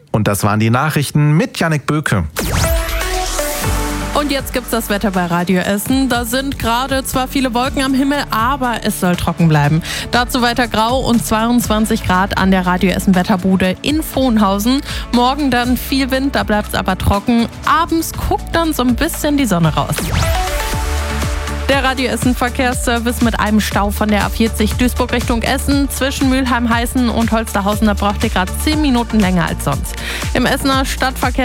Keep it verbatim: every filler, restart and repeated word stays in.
Und das waren die Nachrichten mit Jannik Böke. Und jetzt gibt's das Wetter bei Radio Essen. Da sind gerade zwar viele Wolken am Himmel, aber es soll trocken bleiben. Dazu weiter grau und zweiundzwanzig Grad an der Radio Essen Wetterbude in Vohnhausen. Morgen dann viel Wind, da bleibt's aber trocken. Abends guckt dann so ein bisschen die Sonne raus. Der Radio Essen Verkehrsservice mit einem Stau von der A vierzig Duisburg Richtung Essen. Zwischen Mülheim-Heißen und Holsterhausen, da braucht ihr gerade zehn Minuten länger als sonst. Im Essener Stadtverkehr